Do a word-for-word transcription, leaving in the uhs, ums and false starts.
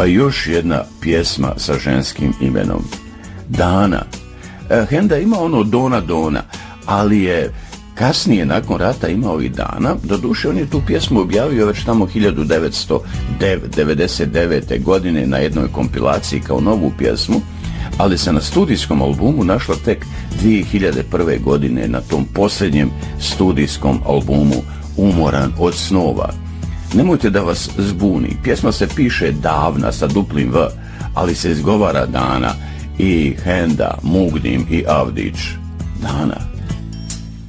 Pa još jedna pjesma sa ženskim imenom. Dana. Henda ima ono Dona Dona, ali je kasnije nakon rata imao i Dana. Doduše on je tu pjesmu objavio već tamo hiljadu devetsto devedeset devete. godine na jednoj kompilaciji kao novu pjesmu, ali se na studijskom albumu našla tek dvije hiljade prve. godine na tom posljednjem studijskom albumu Umoran od snova. Nemojte da vas zbuni, pjesma se piše Davna sa duplim V, ali se izgovara Dana. I Henda, Mugdim i Avdić. Dana.